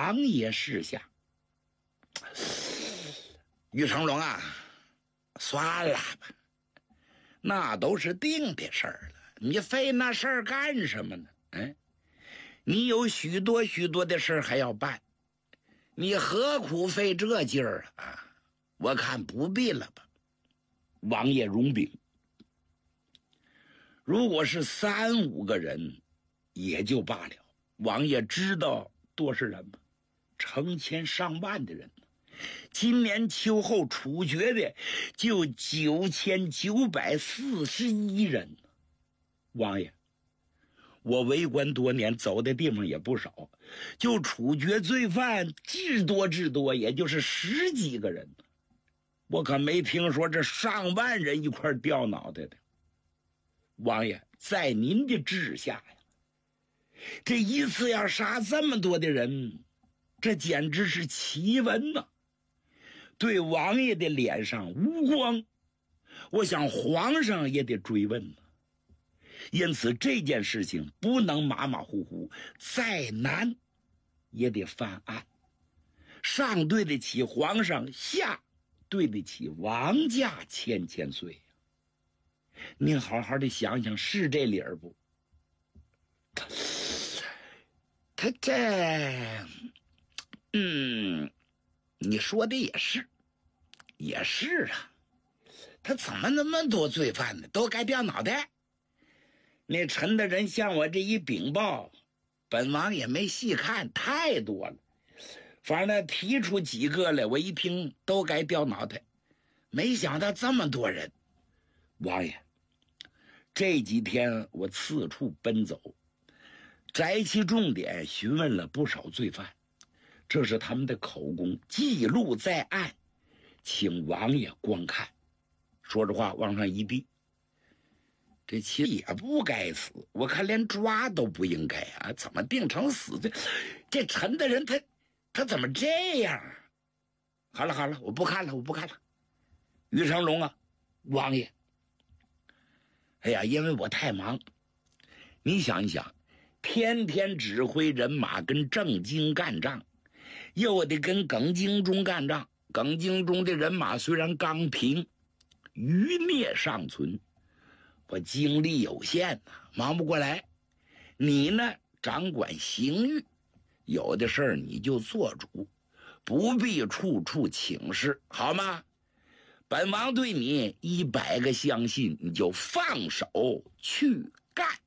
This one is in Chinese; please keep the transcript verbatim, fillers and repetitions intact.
王爷示下。于成龙啊，算了吧，那都是定的事儿了，你费那事儿干什么呢？嗯，你有许多许多的事儿还要办，你何苦费这劲儿啊？我看不必了吧。王爷容禀，如果是三五个人也就罢了，王爷知道多少人吗？成千上万的人呢。今年秋后处决的就九千九百四十一人。王爷，我为官多年，走的地方也不少，就处决罪犯至多至多也就是十几个人，我可没听说这上万人一块掉脑袋的。王爷，在您的治下呀，这一次要杀这么多的人，这简直是奇闻呐！对王爷的脸上无光，我想皇上也得追问呢。因此这件事情不能马马虎虎，再难也得翻案，上对得起皇上，下对得起王家千千岁呀。您好好的想想，是这理儿不？他这，嗯，你说的也是，也是啊。他怎么那么多罪犯呢？都该掉脑袋。那陈大人向我这一禀报，本王也没细看，太多了。反正提出几个来，我一听都该掉脑袋。没想到这么多人。王爷，这几天我四处奔走，摘其重点，询问了不少罪犯，这是他们的口供，记录在案，请王爷观看。说着话往上一递，这其实也不该死，我看连抓都不应该啊，怎么定成死罪？这陈大人他他怎么这样？好了好了，我不看了，我不看了。于成龙啊，王爷，哎呀，因为我太忙，你想一想，天天指挥人马跟郑经干仗，又得跟耿精忠干仗。耿精忠的人马虽然刚平，余孽尚存，我精力有限呐、啊，忙不过来。你呢，掌管刑狱，有的事儿你就做主，不必处处请示，好吗？本王对你一百个相信，你就放手去干。